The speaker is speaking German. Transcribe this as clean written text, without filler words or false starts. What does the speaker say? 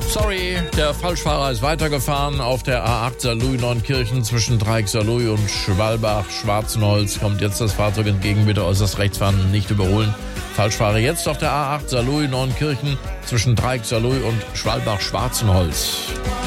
Sorry, der Falschfahrer ist weitergefahren auf der A8 Saarlouis-Neunkirchen zwischen Dreieck-Saarlouis und Schwalbach-Schwarzenholz. Kommt jetzt das Fahrzeug entgegen, bitte äußerst rechts fahren, nicht überholen. Falschfahrer jetzt auf der A8 Saarlouis-Neunkirchen zwischen Dreieck-Saarlouis und Schwalbach-Schwarzenholz.